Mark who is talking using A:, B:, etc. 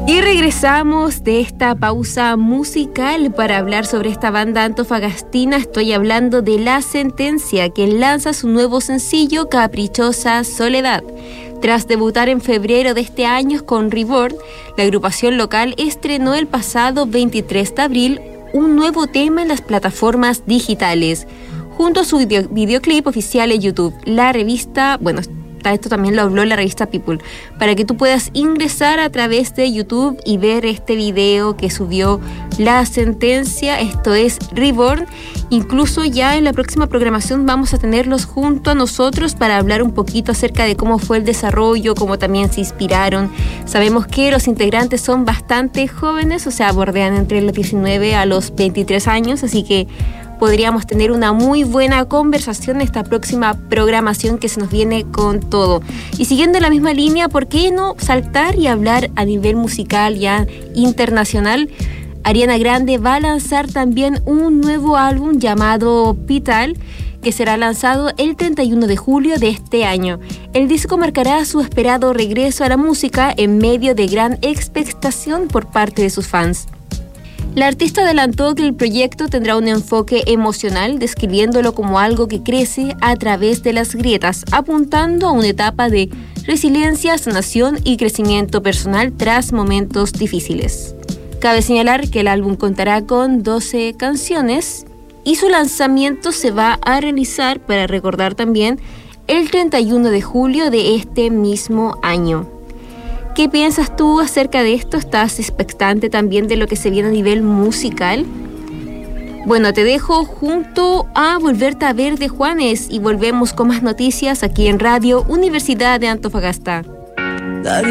A: Y regresamos de esta pausa musical para hablar sobre esta banda antofagastina. Estoy hablando de La Sentencia, que lanza su nuevo sencillo Caprichosa Soledad. Tras debutar en febrero de este año con Reborn, la agrupación local estrenó el pasado 23 de abril un nuevo tema en las plataformas digitales, junto a su videoclip oficial en YouTube. La revista, esto también lo habló la revista People, para que tú puedas ingresar a través de YouTube y ver este video que subió La Sentencia. Esto es Reborn. Incluso ya en la próxima programación vamos a tenerlos junto a nosotros para hablar un poquito acerca de cómo fue el desarrollo, cómo también se inspiraron. Sabemos que los integrantes son bastante jóvenes, o sea, bordean entre los 19 a los 23 años, así que podríamos tener una muy buena conversación en esta próxima programación que se nos viene con todo. Y siguiendo la misma línea, ¿por qué no saltar y hablar a nivel musical ya internacional? Ariana Grande va a lanzar también un nuevo álbum llamado Vital, que será lanzado el 31 de julio de este año. El disco marcará su esperado regreso a la música en medio de gran expectación por parte de sus fans. La artista adelantó que el proyecto tendrá un enfoque emocional, describiéndolo como algo que crece a través de las grietas, apuntando a una etapa de resiliencia, sanación y crecimiento personal tras momentos difíciles. Cabe señalar que el álbum contará con 12 canciones y su lanzamiento se va a realizar, para recordar también, el 31 de julio de este mismo año. ¿Qué piensas tú acerca de esto? ¿Estás expectante también de lo que se viene a nivel musical? Bueno, te dejo junto a Volverte a Ver de Juanes y volvemos con más noticias aquí en Radio Universidad de Antofagasta.